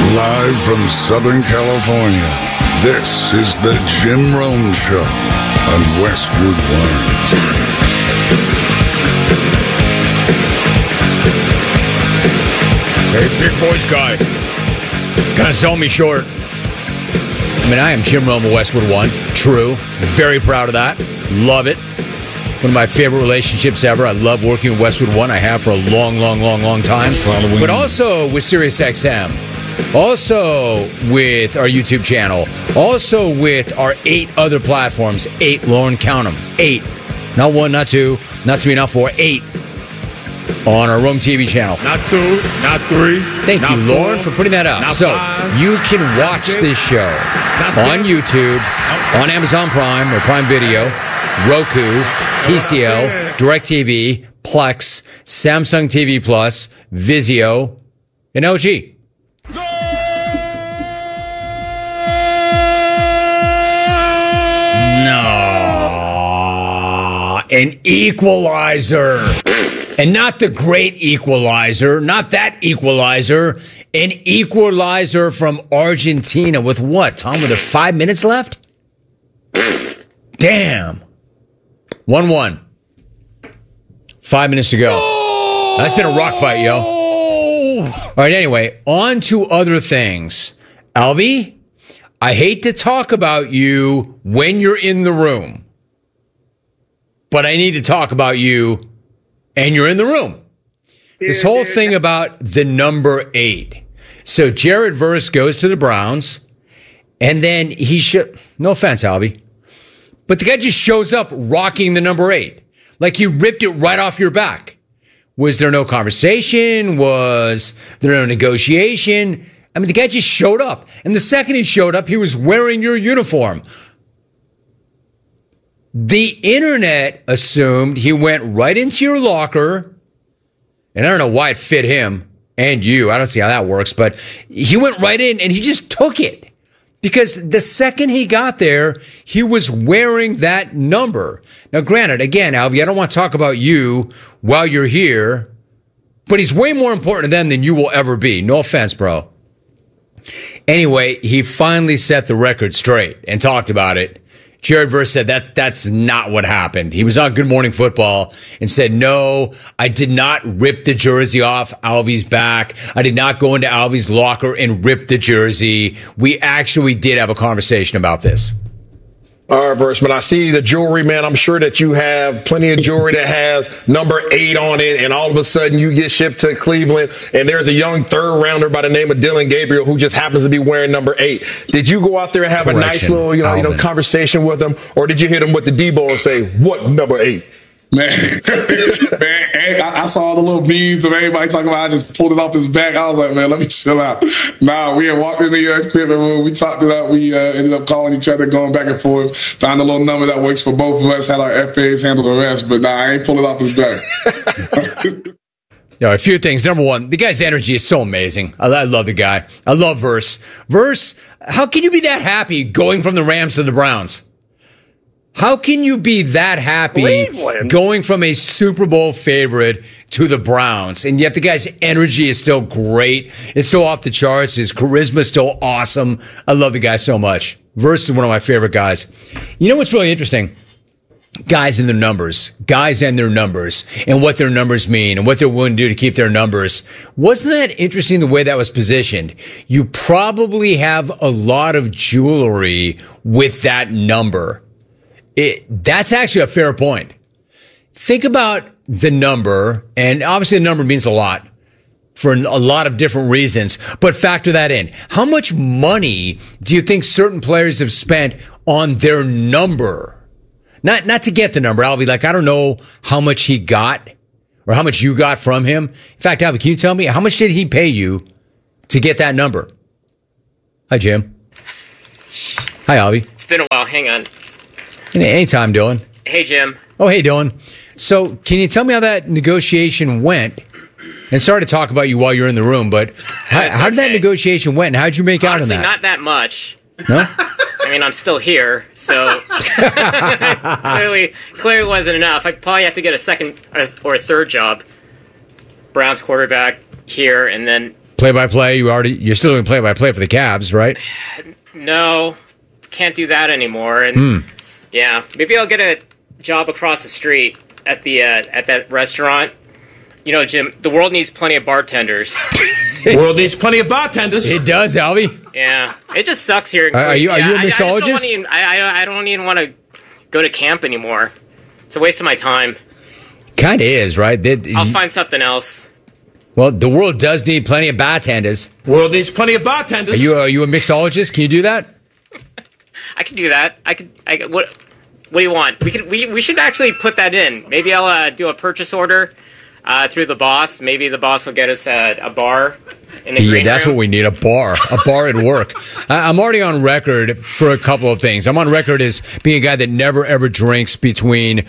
Live from Southern California, this is the Jim Rome Show on Westwood One. Hey, big voice guy. Gonna sell me short. I mean, I am Jim Rome of Westwood One. True. Very proud of that. Love it. One of my favorite relationships ever. I love working with Westwood One. I have for a long time. But also with SiriusXM. Also with our YouTube channel. Also with our 8 other platforms. 8, Lauren, count them. 8. Not 1, not 2, not 3, not 4. 8. On our Rome TV channel. Not 2, not 3. Thank you, Lauren, for putting that out. So you can watch this show on YouTube, on Amazon Prime or Prime Video, Roku, TCL, DirecTV, Plex, Samsung TV Plus, Vizio, and LG. No, an equalizer. And not the great equalizer, not that equalizer, an equalizer from Argentina with what, Tom, with 5 minutes left? Damn. 1-1. 5 minutes to go. Oh! That's been a rock fight, yo. All right, anyway, on to other things. Alvy, I hate to talk about you when you're in the room, but I need to talk about you and you're in the room. This whole thing about the number 8. So Jared Verse goes to the Browns, and then no offense, Albie, but the guy just shows up rocking the number 8. Like he ripped it right off your back. Was there no conversation? Was there no negotiation? I mean, the guy just showed up. And the second he showed up, he was wearing your uniform. The internet assumed he went right into your locker, and I don't know why it fit him and you. I don't see how that works, but he went right in and he just took it because the second he got there, he was wearing that number. Now, granted, again, Alvy, I don't want to talk about you while you're here, but he's way more important to them than you will ever be. No offense, bro. Anyway, he finally set the record straight and talked about it. Jared Verse said that's not what happened. He was on Good Morning Football and said, no, I did not rip the jersey off Alvy's back. I did not go into Alvy's locker and rip the jersey. We actually did have a conversation about this. All right, Verse, when I see the jewelry, man, I'm sure that you have plenty of jewelry that has number 8 on it, and all of a sudden you get shipped to Cleveland, and there's a young third rounder by the name of Dylan Gabriel who just happens to be wearing number 8. Did you go out there and have a nice little, you know, conversation with him, or did you hit him with the D-ball and say, what number 8? Man, I saw the little memes of everybody talking about. I just pulled it off his back. I was like, man, let me chill out. Nah, we had walked in the equipment room. We talked it up. We ended up calling each other, going back and forth. Found a little number that works for both of us. Had our FAs handle the rest. But nah, I ain't pull it off his back. A few things. Number one, the guy's energy is so amazing. I love the guy. I love Verse. Verse, how can you be that happy going from the Rams to the Browns? How can you be that happy going from a Super Bowl favorite to the Browns? And yet the guy's energy is still great. It's still off the charts. His charisma is still awesome. I love the guy so much. Verse is one of my favorite guys. You know what's really interesting? Guys and their numbers. Guys and their numbers. And what their numbers mean. And what they're willing to do to keep their numbers. Wasn't that interesting the way that was positioned? You probably have a lot of jewelry with that number. That's actually a fair point. Think about the number, and obviously the number means a lot for a lot of different reasons, but factor that in. How much money do you think certain players have spent on their number? Not to get the number, Alvy. Like, I don't know how much he got or how much you got from him. In fact, Alvy, can you tell me how much did he pay you to get that number? Hi, Jim. Hi, Alvy. It's been a while. Hang on. Anytime, Dylan. Hey, Jim. Oh, hey, Dylan. So can you tell me how that negotiation went? And sorry to talk about you while you're in the room, but how did that negotiation went, and how did you make Honestly, out on that? Not that much. No? I mean, I'm still here, so clearly wasn't enough. I'd probably have to get a second or a third job. Browns quarterback here, and then Play-by-play. You're still doing play-by-play for the Cavs, right? No, can't do that anymore. And yeah, maybe I'll get a job across the street at that restaurant. You know, Jim, the world needs plenty of bartenders. The world needs plenty of bartenders. It does, Albie. Yeah, it just sucks here. In Are you a mixologist? I don't even want to go to camp anymore. It's a waste of my time. Kind of is, right? I'll find something else. Well, the world does need plenty of bartenders. World needs plenty of bartenders. Are you a mixologist? Can you do that? I can do that. What do you want? We should actually put that in. Maybe I'll do a purchase order through the boss. Maybe the boss will get us a bar in the green that's room. what we need, a bar at work. I'm already on record for a couple of things. I'm on record as being a guy that never, ever drinks between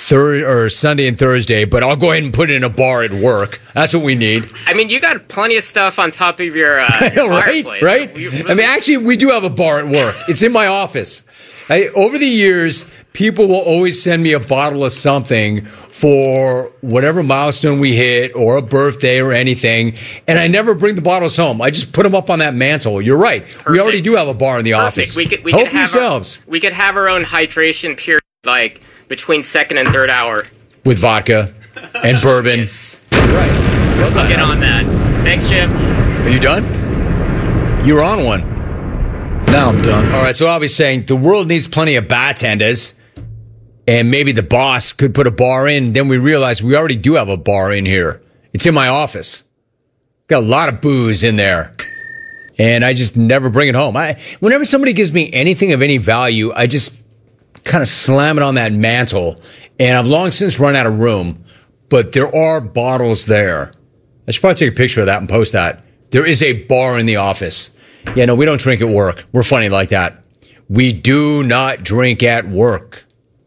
Sunday and Thursday, but I'll go ahead and put it in a bar at work. That's what we need. I mean, you got plenty of stuff on top of your, your fireplace. Right? I mean, actually, we do have a bar at work. It's in my office. Over the years, people will always send me a bottle of something for whatever milestone we hit or a birthday or anything, and I never bring the bottles home. I just put them up on that mantle. You're right. Perfect. We already do have a bar in the office. We could Help have yourselves. we could have our own hydration period, like between second and third hour. With vodka and bourbon. Yes. You're right. I'll get on that. Thanks, Jim. Are you done? You were on one. Now I'm done. All right, so I'll be saying the world needs plenty of bartenders, and maybe the boss could put a bar in. Then we realize we already do have a bar in here. It's in my office. Got a lot of booze in there, and I just never bring it home. Whenever somebody gives me anything of any value, I just kind of slam it on that mantle, and I've long since run out of room, but there are bottles there. I should probably take a picture of that and post that. There is a bar in the office. Yeah, no, we don't drink at work. We're funny like that. We do not drink at work.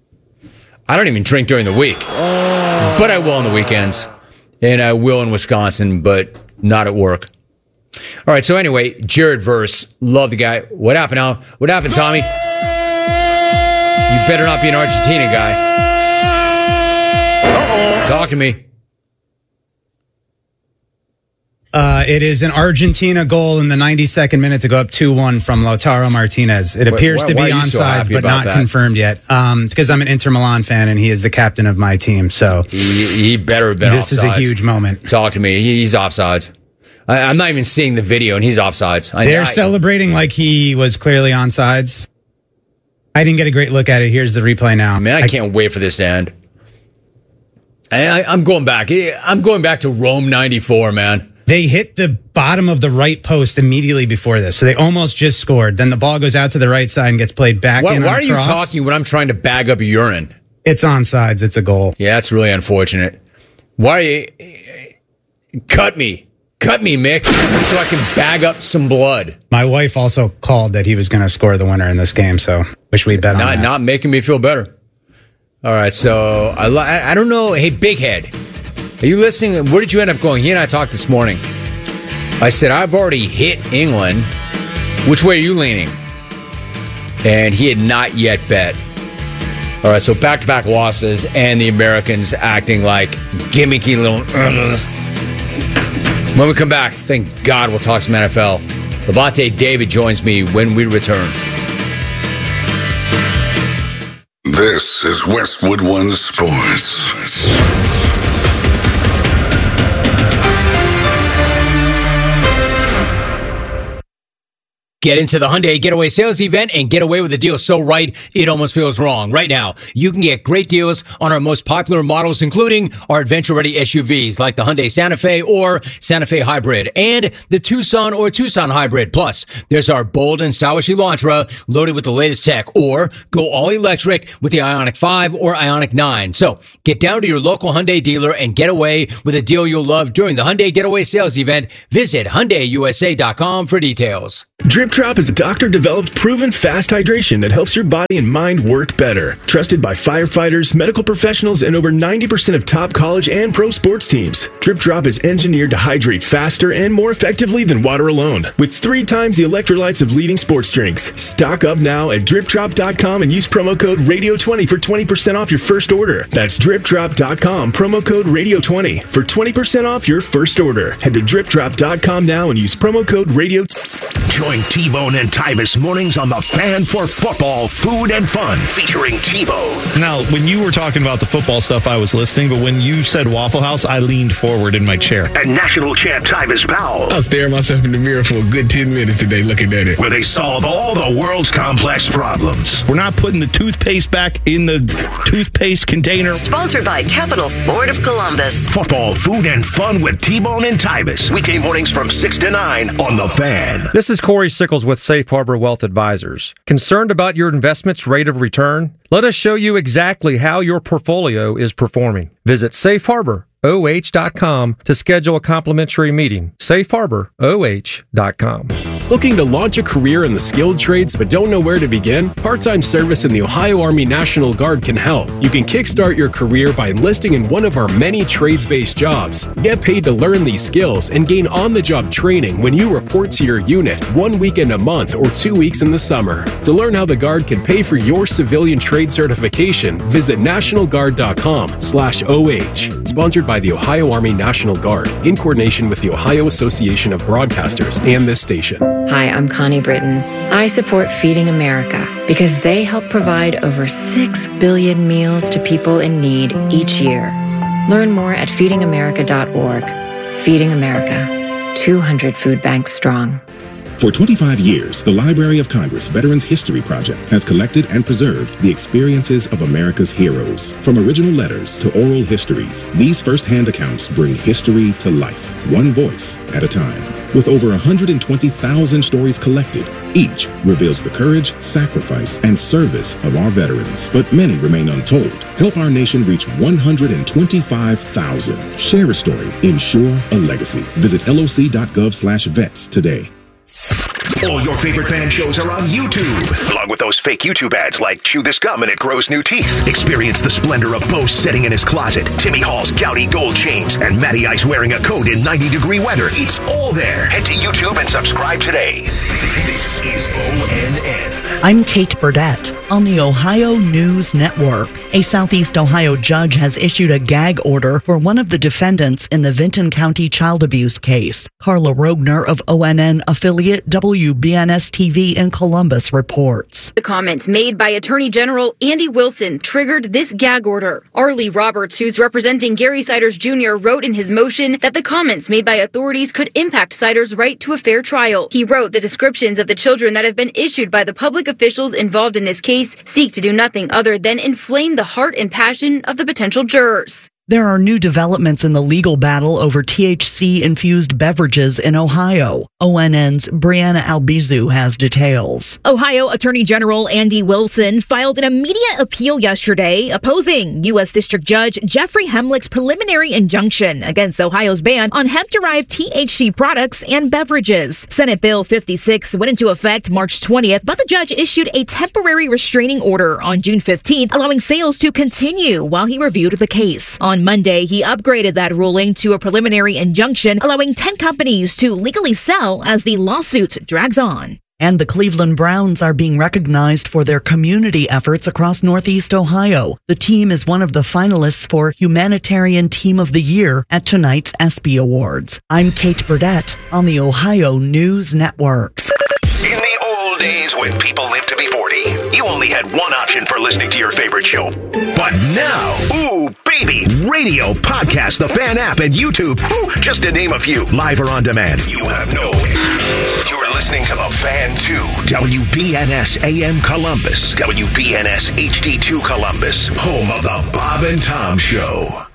I don't even drink during the week, but I will on the weekends, and I will in Wisconsin, but not at work. All right, so anyway, Jared Verse, love the guy. What happened now? What happened, Tommy? You better not be an Argentina guy. Talk to me. It is an Argentina goal in the 92nd minute to go up 2-1 from Lautaro Martinez. It appears to be onside, but not confirmed yet. Because I'm an Inter Milan fan and he is the captain of my team. So he better have been offsides. This is a huge moment. Talk to me. He's offsides. I'm not even seeing the video and he's offsides. They're celebrating like he was clearly onside. I didn't get a great look at it. Here's the replay now. Man, I can't wait for this to end. I'm going back. I'm going back to Rome 94, man. They hit the bottom of the right post immediately before this, so they almost just scored. Then the ball goes out to the right side and gets played back in. Why are you talking when I'm trying to bag up urine? It's onside. It's a goal. Yeah, that's really unfortunate. Why are you... Cut me, Mick, so I can bag up some blood. My wife also called that he was going to score the winner in this game, so wish we bet on that. Not making me feel better. All right, so I don't know. Hey, Big Head. Are you listening? Where did you end up going? He and I talked this morning. I said, I've already hit England. Which way are you leaning? And he had not yet bet. All right, so back-to-back losses and the Americans acting like gimmicky little... When we come back, thank God we'll talk some NFL. Levante David joins me when we return. This is Westwood One Sports. Get into the Hyundai Getaway Sales Event and get away with a deal so right, it almost feels wrong. Right now, you can get great deals on our most popular models, including our adventure-ready SUVs like the Hyundai Santa Fe or Santa Fe Hybrid and the Tucson or Tucson Hybrid. Plus, there's our bold and stylish Elantra loaded with the latest tech, or go all-electric with the Ioniq 5 or Ioniq 9. So, get down to your local Hyundai dealer and get away with a deal you'll love during the Hyundai Getaway Sales Event. Visit HyundaiUSA.com for details. Drip Drop is a doctor-developed, proven fast hydration that helps your body and mind work better. Trusted by firefighters, medical professionals, and over 90% of top college and pro sports teams. Drip Drop is engineered to hydrate faster and more effectively than water alone, with 3 times the electrolytes of leading sports drinks. Stock up now at dripdrop.com and use promo code RADIO20 for 20% off your first order. That's dripdrop.com, promo code RADIO20 for 20% off your first order. Head to dripdrop.com now and use promo code RADIO. Join T-Bone and Tyvis mornings on The Fan for football, food, and fun, featuring T-Bone. Now, when you were talking about the football stuff, I was listening, but when you said Waffle House, I leaned forward in my chair. And national champ Tyvis Powell. I was staring myself in the mirror for a good 10 minutes today looking at it. Where they solve all the world's complex problems. We're not putting the toothpaste back in the toothpaste container. Sponsored by Capital Ford of Columbus. Football, food, and fun with T-Bone and Tyvis. Weekday mornings from 6 to 9 on The Fan. This is Corey Sickles with Safe Harbor Wealth Advisors. Concerned about your investment's rate of return? Let us show you exactly how your portfolio is performing. Visit safeharboroh.com to schedule a complimentary meeting. safeharboroh.com. Looking to launch a career in the skilled trades but don't know where to begin? Part-time service in the Ohio Army National Guard can help. You can kickstart your career by enlisting in one of our many trades-based jobs. Get paid to learn these skills and gain on-the-job training when you report to your unit 1 weekend a month or 2 weeks in the summer. To learn how the Guard can pay for your civilian trade certification, visit nationalguard.com/OH. Sponsored by the Ohio Army National Guard in coordination with the Ohio Association of Broadcasters and this station. Hi, I'm Connie Britton. I support Feeding America because they help provide over 6 billion meals to people in need each year. Learn more at feedingamerica.org. Feeding America, 200 food banks strong. For 25 years, the Library of Congress Veterans History Project has collected and preserved the experiences of America's heroes. From original letters to oral histories, these first-hand accounts bring history to life, one voice at a time. With over 120,000 stories collected, each reveals the courage, sacrifice, and service of our veterans. But many remain untold. Help our nation reach 125,000. Share a story. Ensure a legacy. Visit loc.gov/vets today. All your favorite fan shows are on YouTube, along with those fake YouTube ads like Chew This Gum and It Grows New Teeth. Experience the splendor of Bo sitting in his closet, Timmy Hall's gouty gold chains, and Matty Ice wearing a coat in 90-degree weather. It's all there. Head to YouTube and subscribe today. This is ONN. I'm Kate Burdett on the Ohio News Network. A Southeast Ohio judge has issued a gag order for one of the defendants in the Vinton County child abuse case. Carla Rogner of ONN affiliate WBNS-TV in Columbus reports. The comments made by Attorney General Andy Wilson triggered this gag order. Arlie Roberts, who's representing Gary Siders Jr., wrote in his motion that the comments made by authorities could impact Siders' right to a fair trial. He wrote the descriptions of the children that have been issued by the public officials involved in this case seek to do nothing other than inflame the heart and passion of the potential jurors. There are new developments in the legal battle over THC-infused beverages in Ohio. ONN's Brianna Albizu has details. Ohio Attorney General Andy Wilson filed an immediate appeal yesterday opposing U.S. District Judge Jeffrey Hemlick's preliminary injunction against Ohio's ban on hemp-derived THC products and beverages. Senate Bill 56 went into effect March 20th, but the judge issued a temporary restraining order on June 15th, allowing sales to continue while he reviewed the case. On Monday, he upgraded that ruling to a preliminary injunction, allowing 10 companies to legally sell as the lawsuit drags on. And the Cleveland Browns are being recognized for their community efforts across Northeast Ohio. The team is one of the finalists for Humanitarian Team of the Year at tonight's ESPY Awards. I'm Kate Burdett on the Ohio News Network. In the old days when people lived to be 40, you only had one option for listening to your favorite show. But now, ooh, baby, radio, podcast, the Fan app, and YouTube, just to name a few, live or on demand. You have no You're listening to the Fan 2, WBNS AM Columbus, WBNS HD2 Columbus, home of the Bob and Tom Show.